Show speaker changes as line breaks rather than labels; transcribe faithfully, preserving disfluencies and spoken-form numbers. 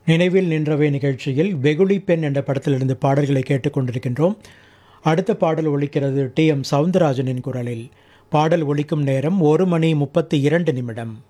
நினைவில் நின்றவை நிகழ்ச்சியில் வெகுளி பெண் என்ற படத்திலிருந்து பாடல்களை கேட்டுக்கொண்டிருக்கின்றோம். அடுத்த பாடல் ஒலிக்கிறது டி எம் சவுந்தரராஜனின் குரலில். பாடல் ஒலிக்கும் நேரம் ஒரு மணி முப்பத்தி இரண்டு நிமிடம்.